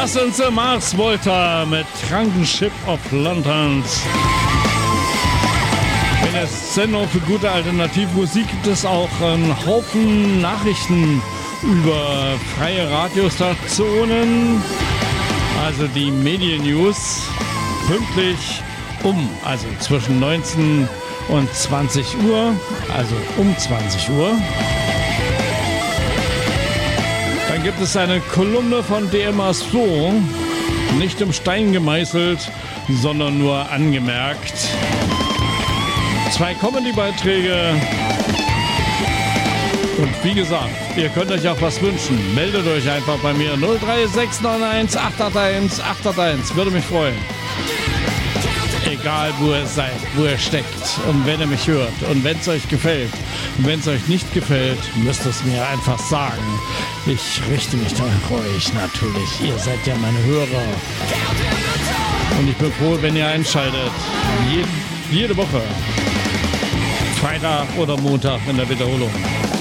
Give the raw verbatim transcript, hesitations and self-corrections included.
Das sind sie, Mars Volta mit Krankenship of Lanterns. In der Sendung für gute Alternativmusik gibt es auch einen Haufen Nachrichten über freie Radiostationen, also die Medien-News, pünktlich um, also zwischen neunzehn und zwanzig Uhr, also um zwanzig Uhr. Dann gibt es eine Kolumne von D M A So, nicht im Stein gemeißelt, sondern nur angemerkt. Zwei Comedy-Beiträge. Und wie gesagt, ihr könnt euch auch was wünschen. Meldet euch einfach bei mir null drei sechs neun eins acht acht eins acht acht eins. Würde mich freuen. Egal, wo ihr seid, wo ihr steckt und wenn ihr mich hört und wenn es euch gefällt. Und wenn es euch nicht gefällt, müsst ihr es mir einfach sagen. Ich richte mich nach euch natürlich. Ihr seid ja meine Hörer. Und ich bin froh, wenn ihr einschaltet. Jed- jede Woche. Freitag oder Montag in der Wiederholung.